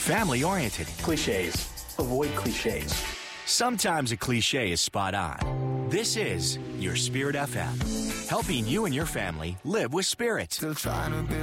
family-oriented. Cliches. Avoid cliches. Sometimes a cliche is spot on. This is your Spirit FM, helping you and your family live with spirit. Still trying to be